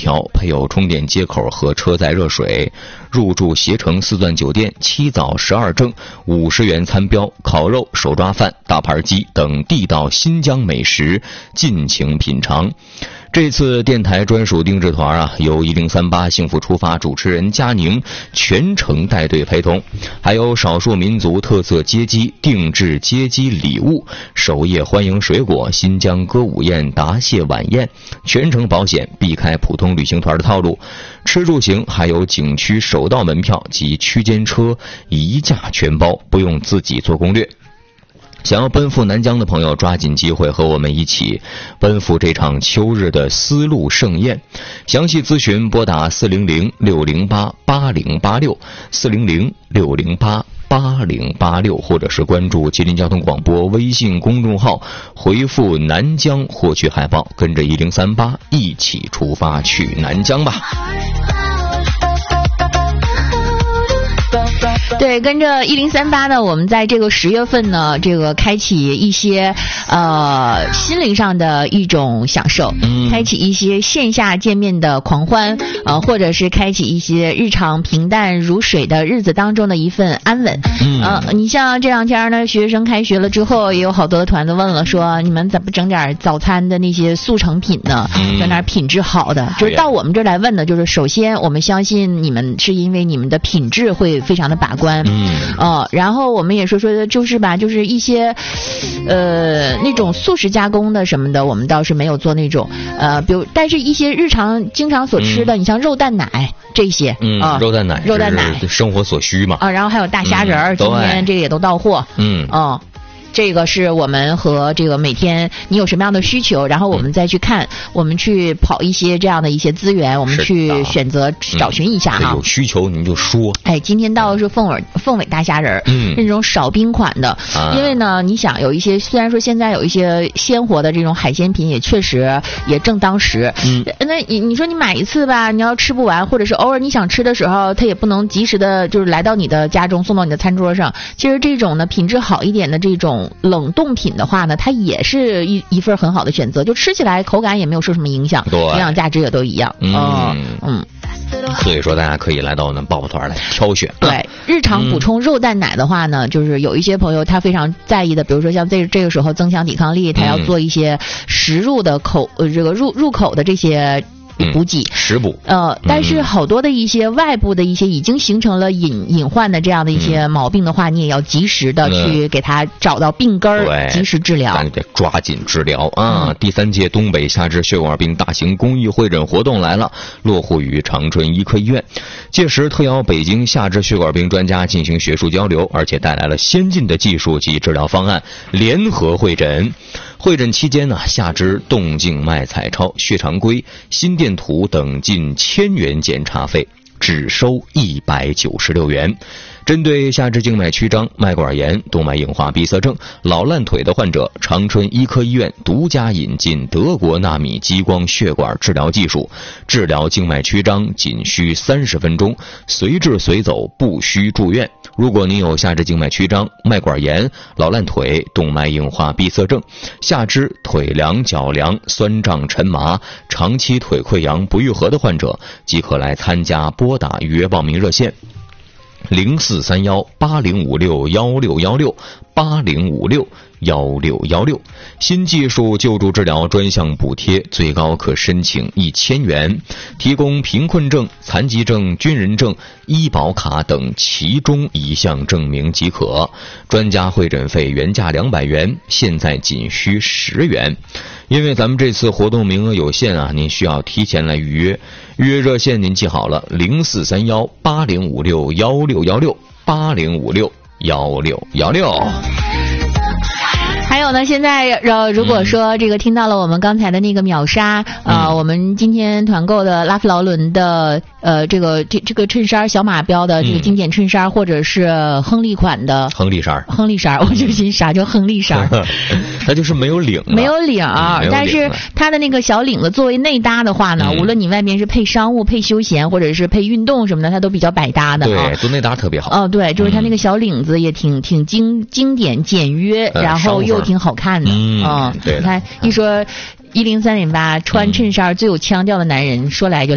条，配有充电接口和车载热水。入住携程4钻酒店，7早12正，50元餐标，烤肉、手抓饭、大盘鸡等地道新疆美食，尽情品尝。这次电台专属定制团由1038幸福出发主持人佳宁全程带队陪同，还有少数民族特色接机定制接机礼物，首页欢迎水果，新疆歌舞宴、答谢晚宴，全程保险，避开普通旅行团的套路。吃住行还有景区首道门票及区间车一价全包，不用自己做攻略。想要奔赴南疆的朋友，抓紧机会和我们一起奔赴这场秋日的丝路盛宴。详细咨询拨打400-608-8086 400-608-8086，或者是关注吉林交通广播微信公众号，回复南疆获取海报，跟着1038一起出发去南疆吧。 对，跟着1038呢，我们在这个10月份呢，这个开启一些心灵上的一种享受，开启一些线下见面的狂欢，或者是开启一些日常平淡如水的日子当中的一份安稳。你像这两天呢，学生开学了之后，也有好多的团子问了，说你们怎么不整点早餐的那些速成品呢？在那儿品质好的，就是到我们这儿来问的，就是首先我们相信你们是因为你们的品质会非常的把关。然后我们也说就是吧，就是一些那种速食加工的什么的，我们倒是没有做那种比如，但是一些日常经常所吃的，你像肉蛋奶这些， 肉蛋奶生活所需嘛。 然后还有大虾仁儿，今天这个也都到货。这个是我们和这个每天你有什么样的需求，然后我们再去看，我们去跑一些这样的一些资源，我们去选择找寻一下哈。 有需求您就说。 今天到的是凤尾大虾仁儿，那种少冰款的，因为呢，你想有一些，虽然说现在有一些鲜活的这种海鲜品也确实也正当时，那你说你买一次吧，你要吃不完，或者是偶尔你想吃的时候，它也不能及时的就是来到你的家中，送到你的餐桌上。其实这种呢，品质好一点的这种冷冻品的话呢，它也是一份很好的选择，就吃起来口感也没有受什么影响，营养价值也都一样。 所以说大家可以来到我们抱抱团来挑选。 对，日常补充肉蛋奶的话呢，就是有一些朋友他非常在意的，比如说像这个时候增强抵抗力，他要做一些食入的这个入口的这些补给食补， 但是好多的一些外部的一些已经形成了隐患的这样的一些毛病的话，你也要及时的去给他找到病根儿，及时治疗。 咱得抓紧治疗啊！第3届东北下肢血管病大型公益会诊活动来了，落户于长春医科医院。届时特邀北京下肢血管病专家进行学术交流，而且带来了先进的技术及治疗方案，联合会诊。会诊期间呢，下肢动静脉彩超、血常规、心电图等近1000元检查费，只收196元。针对下肢静脉曲张、脉管炎、动脉硬化闭塞症、老烂腿的患者，长春医科医院独家引进德国纳米激光血管治疗技术，治疗静脉曲张仅需30分钟，随治随走，不需住院。如果您有下肢静脉曲张、脉管炎、老烂腿、动脉硬化闭塞症、下肢腿凉、脚凉、酸胀沉麻、长期腿溃疡不愈合的患者，即可来参加，拨打预约报名热线043180561616 80561616，新技术救助治疗专项补贴最高可申请1000元，提供贫困证、残疾证、军人证、医保卡等其中一项证明即可。专家会诊费原价200元，现在仅需10元。因为咱们这次活动名额有限啊，您需要提前来预约。预约热线您记好了，043180561616 80561616。 还有呢，现在如果说这个听到了我们刚才的那个秒杀我们今天团购的拉夫劳伦的这个衬衫小马标的这个经典衬衫，或者是亨利款的亨利衫，我就寻啥叫亨利衫它就是没有领， 没有领，但是它的那个小领子作为内搭的话呢，无论你外面是配商务、配休闲或者是配运动什么的，它都比较百搭的。 对，做内搭特别好。 对，就是它那个小领子也挺经典简约，然后又挺好看的。 对， 你看一说103.8穿衬衫最有腔调的男人，说来就